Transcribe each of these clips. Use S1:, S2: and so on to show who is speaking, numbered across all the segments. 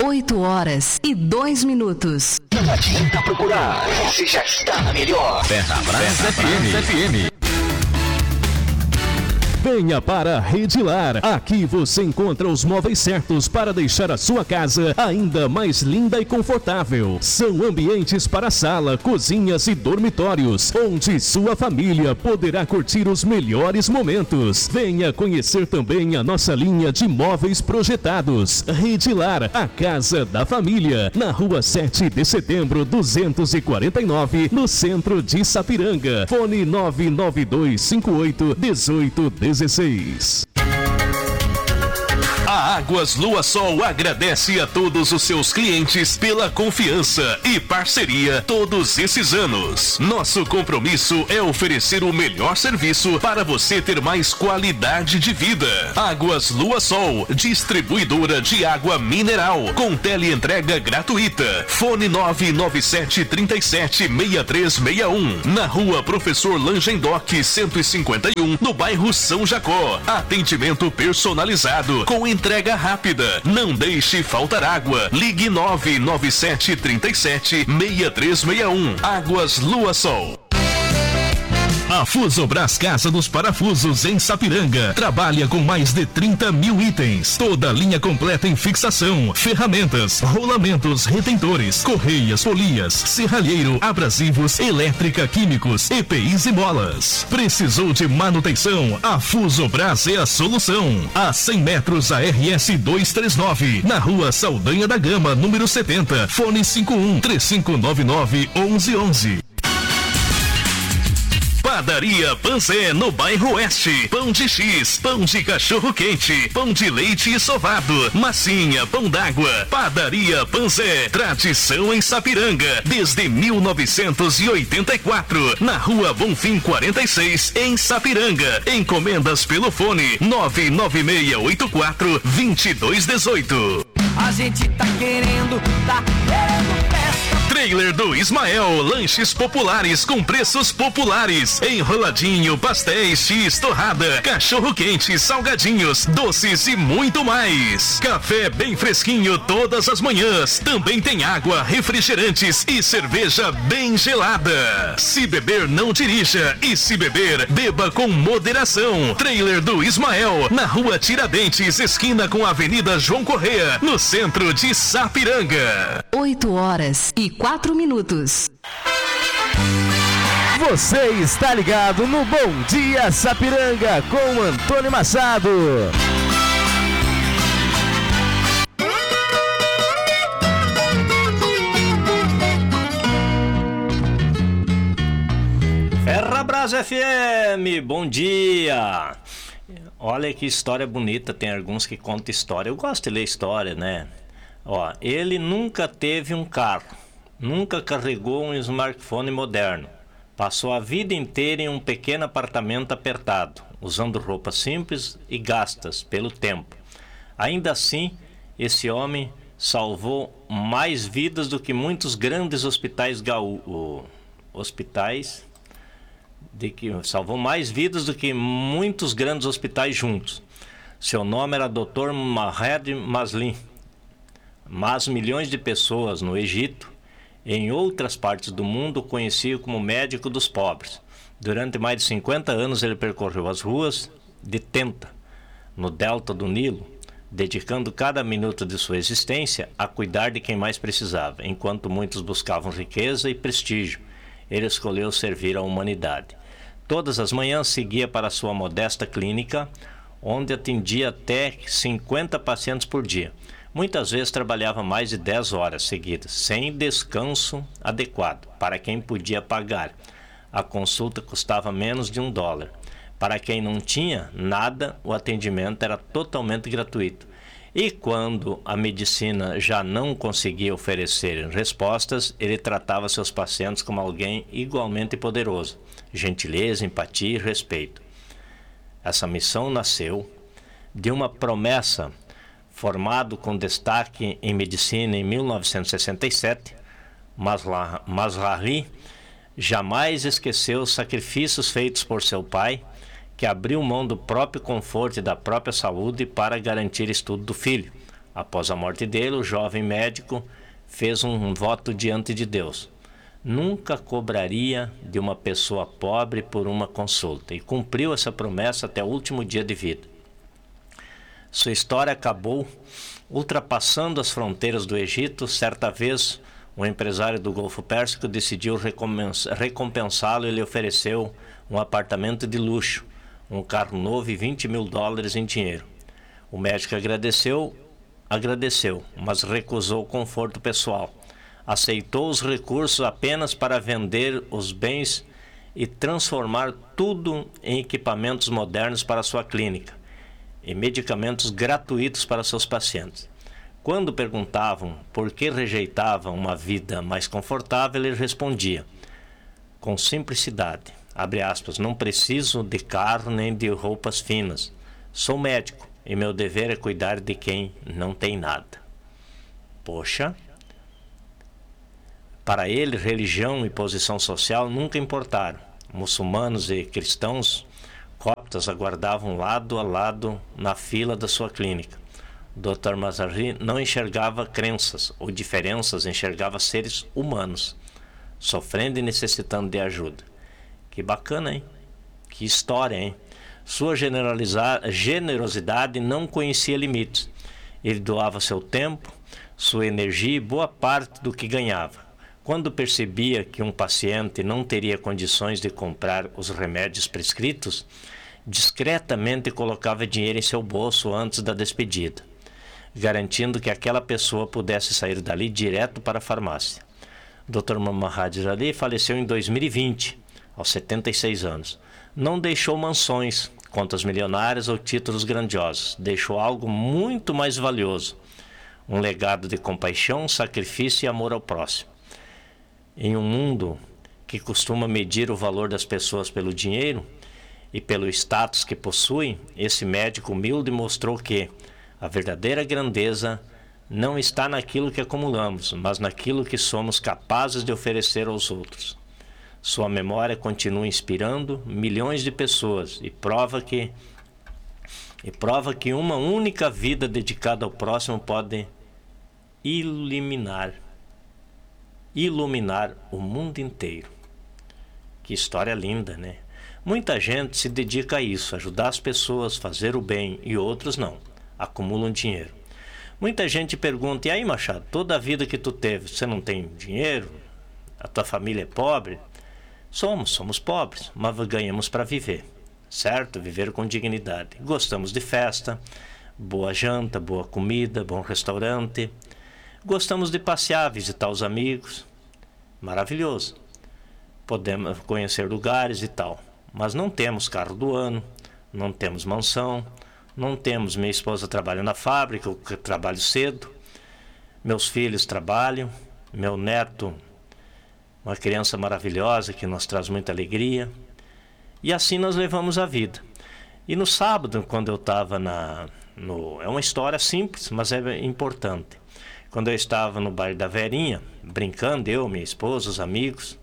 S1: 8h02.
S2: Não adianta procurar, você já está na melhor.
S3: Ferrabras FM. Venha para a Redilar. Aqui você encontra os móveis certos para deixar a sua casa ainda mais linda e confortável. São ambientes para sala, cozinhas e dormitórios, onde sua família poderá curtir os melhores momentos. Venha conhecer também a nossa linha de móveis projetados. Redilar, a casa da família, na rua 7 de setembro, 249, no centro de Sapiranga. Fone 992581816. A Águas Lua Sol agradece a todos os seus clientes pela confiança e parceria todos esses anos. Nosso compromisso é oferecer o melhor serviço para você ter mais qualidade de vida. Águas Lua Sol, distribuidora de água mineral, com teleentrega gratuita. Fone 997376361, na rua Professor Langendoc 151, no bairro São Jacó. Atendimento personalizado, com entrega rápida. Não deixe faltar água. Ligue 997376361. Águas Lua Sol. A Fusobras Casa dos Parafusos em Sapiranga trabalha com mais de 30 mil itens. Toda linha completa em fixação, ferramentas, rolamentos, retentores, correias, polias, serralheiro, abrasivos, elétrica, químicos, EPIs e molas. Precisou de manutenção? A Fusobras é a solução. A 100 metros a RS 239, na rua Saldanha da Gama, número 70. Fone 51-3599-1111. Padaria Panzé, no bairro Oeste. Pão de X, pão de cachorro quente, pão de leite e sovado, massinha, pão d'água. Padaria Panzé, tradição em Sapiranga, desde 1984. Na rua Bonfim 46, em Sapiranga. Encomendas pelo fone 99684-2218.
S4: A gente tá querendo festa.
S3: Trailer do Ismael, lanches populares com preços populares. Enroladinho, pastéis, X, torrada, cachorro quente, salgadinhos, doces e muito mais. Café bem fresquinho todas as manhãs. Também tem água, refrigerantes e cerveja bem gelada. Se beber, não dirija. E se beber, beba com moderação. Trailer do Ismael, na rua Tiradentes, esquina com a Avenida João Correia, no centro de Sapiranga.
S1: 8h04.
S5: Você está ligado no Bom Dia Sapiranga com Antônio Machado.
S6: Ferrabras FM, bom dia. Olha que história bonita, tem alguns que contam história. Eu gosto de ler história, né? Ó, ele nunca teve um carro, nunca carregou um smartphone moderno. Passou a vida inteira em um pequeno apartamento apertado, usando roupas simples e gastas pelo tempo. Ainda assim, esse homem salvou mais vidas do que muitos grandes hospitais juntos. Seu nome era Dr. Mahed Maslim. Mas milhões de pessoas no Egito e em outras partes do mundo o conheciam como médico dos pobres. Durante mais de 50 anos ele percorreu as ruas de Tenta, no delta do Nilo, dedicando cada minuto de sua existência a cuidar de quem mais precisava. Enquanto muitos buscavam riqueza e prestígio, ele escolheu servir à humanidade. Todas as manhãs seguia para sua modesta clínica, onde atendia até 50 pacientes por dia. Muitas vezes trabalhava mais de 10 horas seguidas, sem descanso adequado, para quem podia pagar. A consulta custava menos de $1. Para quem não tinha nada, o atendimento era totalmente gratuito. E quando a medicina já não conseguia oferecer respostas, ele tratava seus pacientes como alguém igualmente poderoso. Gentileza, empatia e respeito. Essa missão nasceu de uma promessa. Formado com destaque em medicina em 1967, Mazahri jamais esqueceu os sacrifícios feitos por seu pai, que abriu mão do próprio conforto e da própria saúde para garantir estudo do filho. Após a morte dele, o jovem médico fez um voto diante de Deus. Nunca cobraria de uma pessoa pobre por uma consulta, e cumpriu essa promessa até o último dia de vida. Sua história acabou ultrapassando as fronteiras do Egito. Certa vez, um empresário do Golfo Pérsico decidiu recompensá-lo e lhe ofereceu um apartamento de luxo, um carro novo e $20 mil em dinheiro. O médico agradeceu, mas recusou o conforto pessoal. Aceitou os recursos apenas para vender os bens e transformar tudo em equipamentos modernos para sua clínica e medicamentos gratuitos para seus pacientes. Quando perguntavam por que rejeitava uma vida mais confortável, ele respondia com simplicidade, abre aspas, não preciso de carro nem de roupas finas. Sou médico e meu dever é cuidar de quem não tem nada. Poxa! Para ele, religião e posição social nunca importaram. Muçulmanos e cristãos coptas aguardavam lado a lado na fila da sua clínica. Dr. Mazahri não enxergava crenças ou diferenças, enxergava seres humanos, sofrendo e necessitando de ajuda. Que bacana, hein? Que história, hein? Sua generosidade não conhecia limites. Ele doava seu tempo, sua energia e boa parte do que ganhava. Quando percebia que um paciente não teria condições de comprar os remédios prescritos, discretamente colocava dinheiro em seu bolso antes da despedida, garantindo que aquela pessoa pudesse sair dali direto para a farmácia. Dr. Muhammad Ali faleceu em 2020, aos 76 anos. Não deixou mansões, contas milionárias ou títulos grandiosos. Deixou algo muito mais valioso: um legado de compaixão, sacrifício e amor ao próximo. Em um mundo que costuma medir o valor das pessoas pelo dinheiro e pelo status que possuem, esse médico humilde mostrou que a verdadeira grandeza não está naquilo que acumulamos, mas naquilo que somos capazes de oferecer aos outros. Sua memória continua inspirando milhões de pessoas e prova que uma única vida dedicada ao próximo pode iluminar o mundo inteiro. Que história linda, né? Muita gente se dedica a isso, ajudar as pessoas, fazer o bem, e outros não, acumulam dinheiro. Muita gente pergunta: e aí, Machado, toda a vida que tu teve, você não tem dinheiro? A tua família é pobre? Somos pobres, mas ganhamos para viver, certo? Viver com dignidade. Gostamos de festa, boa janta, boa comida, bom restaurante. Gostamos de passear, visitar os amigos. Maravilhoso. Podemos conhecer lugares e tal. Mas não temos carro do ano, não temos mansão, não temos. Minha esposa trabalha na fábrica, eu trabalho cedo. Meus filhos trabalham. Meu neto, uma criança maravilhosa que nos traz muita alegria. E assim nós levamos a vida. E no sábado, quando eu estava é uma história simples, mas é importante. Quando eu estava no bairro da Verinha, brincando, eu, minha esposa, os amigos,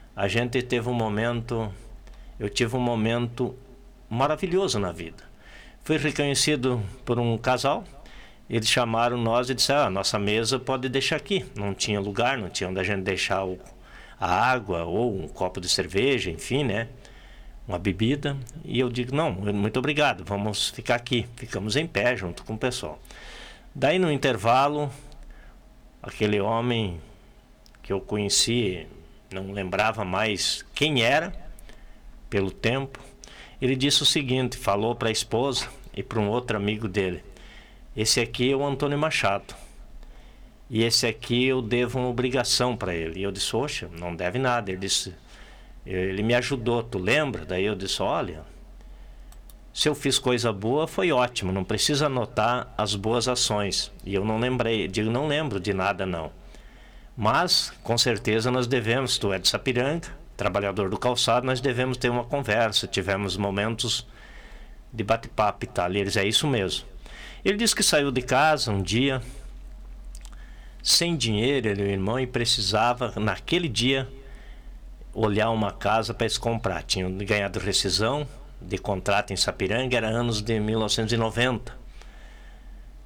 S6: eu tive um momento maravilhoso na vida. Fui reconhecido por um casal, eles chamaram nós e disseram: nossa mesa pode deixar aqui. Não tinha lugar, não tinha onde a gente deixar a água ou um copo de cerveja, enfim, né? Uma bebida. E eu digo: não, muito obrigado, vamos ficar aqui. Ficamos em pé junto com o pessoal. Daí no intervalo, aquele homem que eu conheci, não lembrava mais quem era, pelo tempo, ele disse o seguinte, falou para a esposa e para um outro amigo dele: esse aqui é o Antônio Machado, e esse aqui eu devo uma obrigação para ele. E eu disse: oxa, não deve nada. Ele disse: ele me ajudou, tu lembra? Daí eu disse: olha, se eu fiz coisa boa, foi ótimo, não precisa anotar as boas ações. E eu não lembrei, digo, não lembro de nada não. Mas, com certeza, nós devemos, tu é de Sapiranga, trabalhador do calçado, nós devemos ter uma conversa. Tivemos momentos de bate-papo e tal. E eles: é isso mesmo. Ele disse que saiu de casa um dia, sem dinheiro, ele e o irmão, e precisava, naquele dia, olhar uma casa para eles comprar. Tinham ganhado rescisão de contrato em Sapiranga, era anos de 1990.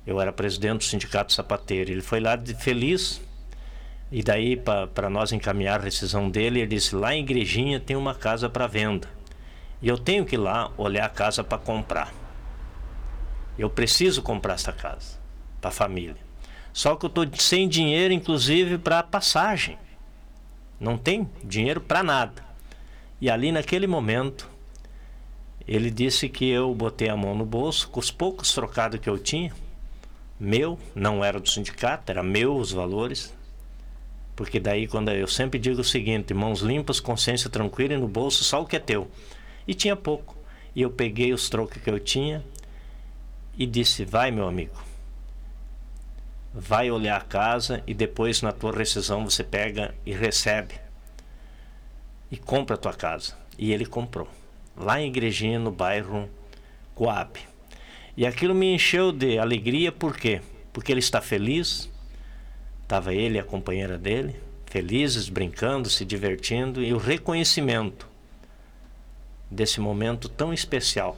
S6: Eu era presidente do Sindicato Sapateiro. Ele foi lá feliz, e daí para nós encaminhar a rescisão dele, ele disse: lá em Igrejinha tem uma casa para venda e eu tenho que ir lá olhar a casa para comprar. Eu preciso comprar essa casa para a família. Só que eu estou sem dinheiro, inclusive para passagem. Não tem dinheiro para nada. E ali naquele momento ele disse que eu botei a mão no bolso com os poucos trocados que eu tinha. Meu, não era do sindicato, era meu os valores. Porque daí, quando eu sempre digo o seguinte: mãos limpas, consciência tranquila, e no bolso só o que é teu. E tinha pouco. E eu peguei os trocos que eu tinha e disse: vai, meu amigo, vai olhar a casa e depois na tua rescisão você pega e recebe e compra a tua casa. E ele comprou, lá em Igrejinha, no bairro Coab. E aquilo me encheu de alegria. Por quê? Porque ele está feliz. Estava ele e a companheira dele, felizes, brincando, se divertindo, e o reconhecimento desse momento tão especial